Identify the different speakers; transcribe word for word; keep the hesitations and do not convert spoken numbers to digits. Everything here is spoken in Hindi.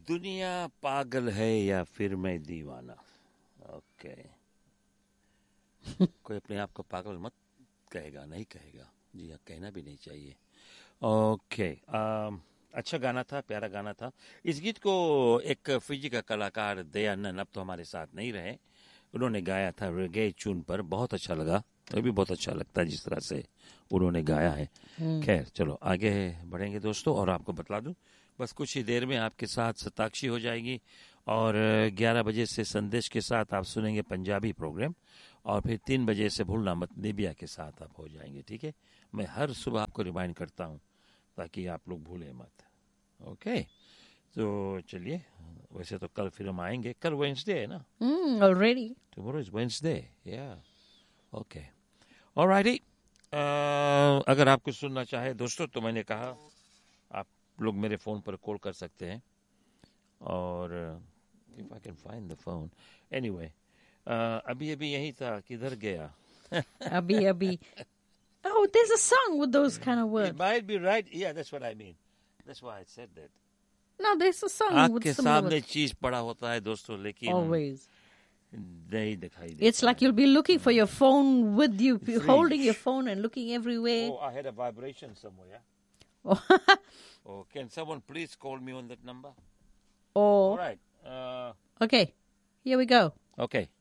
Speaker 1: दुनिया पागल है या फिर मैं दीवाना. ओके. कोई अपने आप को पागल मत कहेगा, नहीं कहेगा. जी हाँ, कहना भी नहीं चाहिए. ओके. अच्छा गाना था, प्यारा गाना था. इस गीत को एक फिजी का कलाकार दयानंद, अब तो हमारे साथ नहीं रहे, उन्होंने गाया था रेगे चून पर. बहुत अच्छा लगा. ये भी बहुत अच्छा लगता है जिस तरह से उन्होंने गाया है. खैर चलो आगे बढ़ेंगे दोस्तों, और आपको बतला दूं बस कुछ ही देर में आपके साथ सताक्षी हो जाएगी, और ग्यारह बजे से संदेश के साथ आप सुनेंगे पंजाबी प्रोग्राम, और फिर तीन बजे से भूलना मत निबिया के साथ आप हो जाएंगे. ठीक है, मैं हर सुबह आपको रिमाइंड करता हूँ ताकि आप लोग भूलें मत. ओके, तो चलिए. वैसे तो कल फिर हम आएंगे. कल वेडनेसडे है ना?
Speaker 2: Already
Speaker 1: tomorrow is Wednesday. या ओके, ऑलराइटी. अगर आप कुछ सुनना चाहे दोस्तों, तो मैंने कहा आप लोग मेरे फ़ोन पर कॉल कर सकते हैं, और if I can find the phone. Anyway, अभी अभी यही था, किधर गया?
Speaker 2: अभी अभी. Oh, there's a song with those kind of words.
Speaker 1: It might be right. Yeah, that's what I mean. That's why I said that.
Speaker 2: No, there's a song
Speaker 1: आँख
Speaker 2: with
Speaker 1: के
Speaker 2: similar
Speaker 1: सामने
Speaker 2: words.
Speaker 1: चीज पड़ा होता है दोस्तों, लेकिन
Speaker 2: Always.
Speaker 1: नहीं दिखाई देता.
Speaker 2: It's like you'll be looking for your phone with you,
Speaker 1: Freeze.
Speaker 2: holding your phone and looking everywhere.
Speaker 1: Oh, I had a vibration somewhere. Oh, can someone please call me on that number?
Speaker 2: Or
Speaker 1: All right. Uh,
Speaker 2: okay, here we go.
Speaker 1: okay.